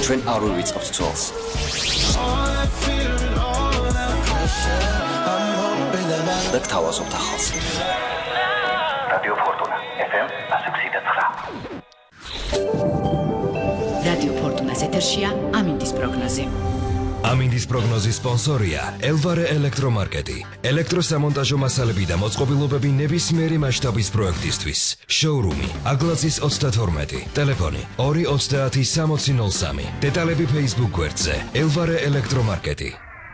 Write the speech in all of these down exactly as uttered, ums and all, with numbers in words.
ჩვენ არ ვივიწყებთ ცოლს. და გთავაზობთ ახალს. რადიო ფორტუნა ეფ ემ ათი ოცი ცხრა. რადიო ფორტუნას ეთერშია ამინდის პროგნოზი. ამინდის პროგნოზის სპონსორია ელვარე ელექტრომარკეტი. ელექტროსამონტაჟო მასალები და მოწყობილობები ნებისმიერი მასშტაბის პროექტისთვის. შოურუმი აგლაცის ოცდათორმეტი. ტელეფონი ორი ოცდაათი სამოცი ნოლ სამი. დეტალები Facebook გვერდზე ელვარე ელექტრომარკეტი.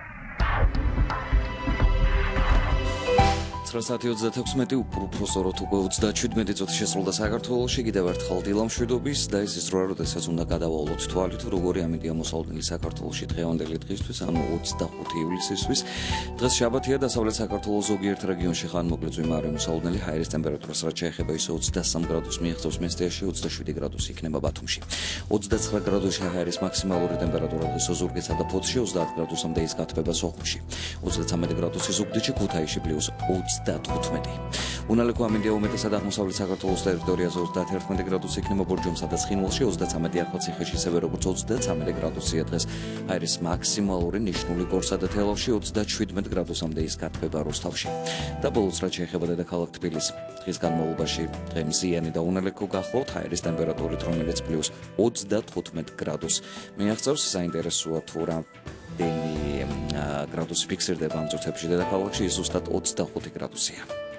ცხრა ოცდაექვსი უპროფესოროთ უკვე ოცდაჩვიდმეტი წუთი შესრულდა საქართველოში. კიდევ ერთხელ დილამშვიდობის და ის ის რა როდესაც უნდა გადავავლოთ თვალი თუ როგორი ამინდია მოსალოდნელი საქართველოში დღევანდელი დღისთვის, ანუ ოცდახუთი ივლისისთვის. დღეს შაბათია, დასავლეთ საქართველოს ზოგიერთ რეგიონში ხანმოკლე წვიმარე მოსალოდნელი ჰაერის ტემპერატურას რაც შეეხება ისე ოცდასამ გრადუს მიაღწევს მესტიაში, ოცდაშვიდი გრადუსი იქნება ბათუმში. ოცდაცხრა გრადუსი ჰაერის მაქსიმალური ტემპერატურა დღეს ოზურგეთსა და ფოთში, ოცდაათ გრადუსამდე ის გათბება სოხუმში. ოცდაცამეტი გრადუსი ზუგდიდში, ქუთაისში პლუს ოცდათხუთმეტი. უნალექო ამინდია უმეტესად აღმოსავლეთ საქართველოს ტერიტორიაზე ოცდაათერთმეტი გრადუსი იქნება ბორჯომსა და ცხინვალში, ოცდაცამეტი ახალციხეში, ისევე როგორც ოცდაცამეტი გრადუსია დღეს ჰაერის მაქსიმალური ნიშნული გორსა და თელავში, ოცდაჩვიდმეტი გრადუსამდე ის გათბება რუსთავში. და ბოლოს რაც შეეხება დედაქალაქ თბილისს, დღის განმავლობაში დღე მზიანი და უნალექო გახლავთ ჰაერის ტემპერატურით, რომელიც პლუს ოცდათხუთმეტი გრადუსს მიაღწევს. საინტერესოა თუ რა გრადუსი ფიქსირდება ამ წუთებში დედაქალაქში, ის ზუსტად ოცდახუთი გრადუსია.